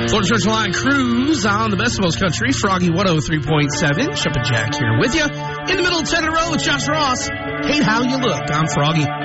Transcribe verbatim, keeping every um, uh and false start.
Florida Church Line Cruise on the Best of Most Country. Froggy one oh three point seven. Shep and Jack here with you. In the middle of ten in a row with Josh Ross. Hate how you look. I'm Froggy.